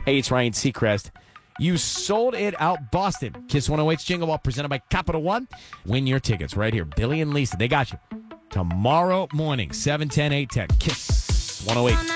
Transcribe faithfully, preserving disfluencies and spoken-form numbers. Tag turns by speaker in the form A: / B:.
A: Hey, it's Ryan Seacrest. You sold it out, Boston. Kiss one oh eight's Jingle Ball presented by Capital One. Win your tickets right here. Billy and Lisa, they got you. Tomorrow morning, seven, ten, eight, ten. Kiss one oh eight.